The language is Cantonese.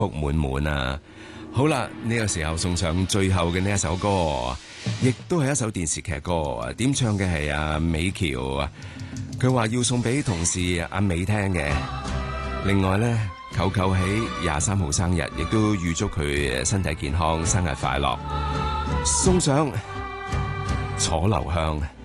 福滿滿啊！好啦，呢個時候送上最後嘅呢一首歌，亦都係一首電視劇歌，點唱嘅係阿美喬啊。佢話要送俾同事阿美聽嘅。另外呢，舅舅喺23號生日，亦都預祝佢身體健康，生日快樂。送上楚留香。